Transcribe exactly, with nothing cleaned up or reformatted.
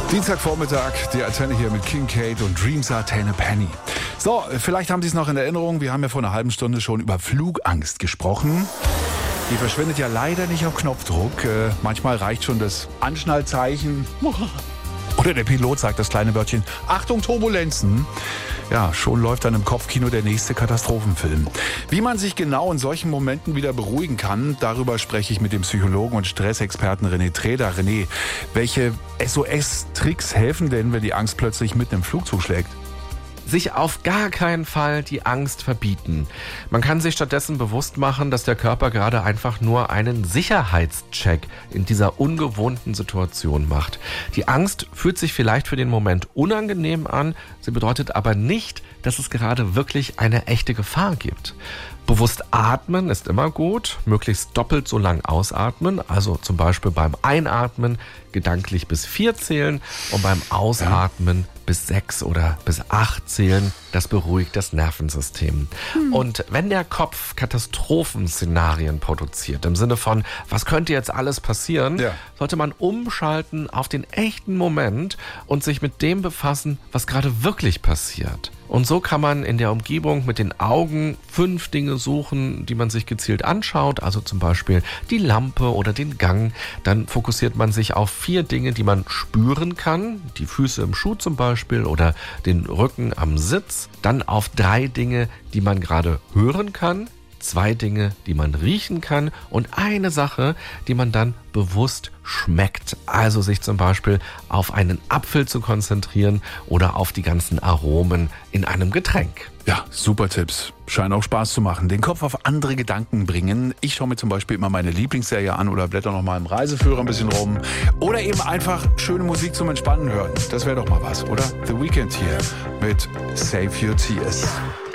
Dienstagvormittag, die Antenne hier mit King Kate und Dreams Are Ten a Penny. So, vielleicht haben Sie es noch in Erinnerung, wir haben ja vor einer halben Stunde schon über Flugangst gesprochen. Die verschwindet ja leider nicht auf Knopfdruck. Äh, manchmal reicht schon das Anschnallzeichen. Oder der Pilot sagt das kleine Wörtchen, Achtung, Turbulenzen. Ja, schon läuft dann im Kopfkino der nächste Katastrophenfilm. Wie man sich genau in solchen Momenten wieder beruhigen kann, darüber spreche ich mit dem Psychologen und Stressexperten René Treder. René, welche S O S-Tricks helfen denn, wenn die Angst plötzlich mitten im Flug zuschlägt? Sich auf gar keinen Fall die Angst verbieten. Man kann sich stattdessen bewusst machen, dass der Körper gerade einfach nur einen Sicherheitscheck in dieser ungewohnten Situation macht. Die Angst fühlt sich vielleicht für den Moment unangenehm an, sie bedeutet aber nicht, dass es gerade wirklich eine echte Gefahr gibt. Bewusst atmen ist immer gut, möglichst doppelt so lang ausatmen, also zum Beispiel beim Einatmen gedanklich bis vier zählen und beim Ausatmen bis sechs oder bis acht zählen. Das beruhigt das Nervensystem. Hm. Und wenn der Kopf Katastrophenszenarien produziert, im Sinne von, was könnte jetzt alles passieren, ja. sollte man umschalten auf den echten Moment und sich mit dem befassen, was gerade wirklich passiert. Und so kann man in der Umgebung mit den Augen fünf Dinge suchen, die man sich gezielt anschaut, also zum Beispiel die Lampe oder den Gang. Dann fokussiert man sich auf vier Dinge, die man spüren kann, die Füße im Schuh zum Beispiel oder den Rücken am Sitz. Dann auf drei Dinge, die man gerade hören kann, zwei Dinge, die man riechen kann und eine Sache, die man dann bewusst schmeckt. Also sich zum Beispiel auf einen Apfel zu konzentrieren oder auf die ganzen Aromen in einem Getränk. Ja, super Tipps. Scheinen auch Spaß zu machen. Den Kopf auf andere Gedanken bringen. Ich schaue mir zum Beispiel immer meine Lieblingsserie an oder blätter noch mal im Reiseführer ein bisschen rum. Oder eben einfach schöne Musik zum Entspannen hören. Das wäre doch mal was, oder? The Weeknd hier mit Save Your Tears.